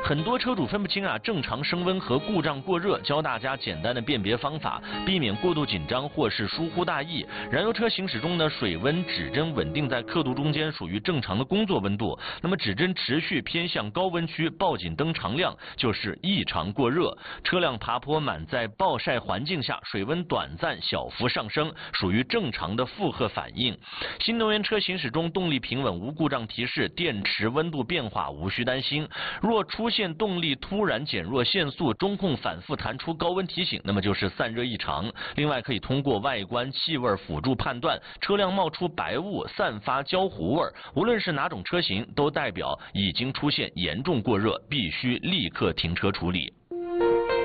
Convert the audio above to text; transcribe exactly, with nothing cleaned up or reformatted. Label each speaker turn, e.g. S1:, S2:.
S1: 很多车主分不清啊正常升温和故障过热，教大家简单的辨别方法，避免过度紧张或是疏忽大意。燃油车行驶中呢，水温指针稳定在刻度中间，属于正常的工作温度。那么指针持续偏向高温区，报警灯常亮就是异常过热。车辆爬坡满载暴晒环境下，水温短暂小幅上升，属于正常的负荷反应。新能源车行驶中动力平稳无故障提示，电池温度变化无需担心。若出现动力突然减弱限速，中控反复弹出高温提醒，那么就是散热异常。另外可以通过外观气味辅助判断，车辆冒出白雾、散发焦糊味，无论是哪种车型，都代表已经出现严重过热，必须立刻停车处理。